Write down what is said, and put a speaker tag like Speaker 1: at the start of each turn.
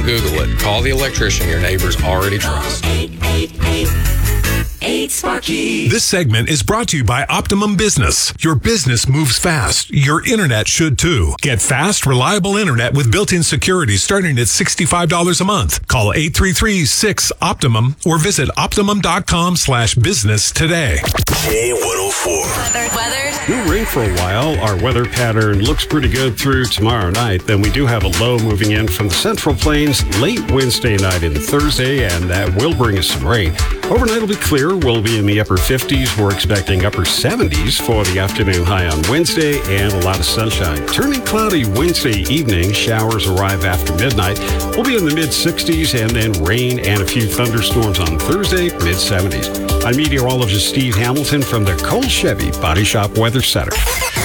Speaker 1: Google it. Call the electrician your neighbors already trust.
Speaker 2: 888 Sparky.
Speaker 3: This segment is brought to you by Optimum Business. Your business moves fast. Your internet should too. Get fast, reliable internet with built-in security starting at $65 a month. Call 833-6-OPTIMUM or visit optimum.com/business today.
Speaker 4: K104.
Speaker 5: Weather.
Speaker 6: No rain for a while. Our weather pattern looks pretty good through tomorrow night. Then we do have a low moving in from the Central Plains late Wednesday night into Thursday, and that will bring us some rain. Overnight will be clear. We'll be in the upper 50s. We're expecting upper 70s for the afternoon high on Wednesday, and a lot of sunshine. Turning cloudy Wednesday evening. Showers arrive after midnight. We'll be in the mid-60s, and then rain and a few thunderstorms on Thursday, mid-70s. I'm meteorologist Steve Hamilton from the Cole Chevy Body Shop Weather Center.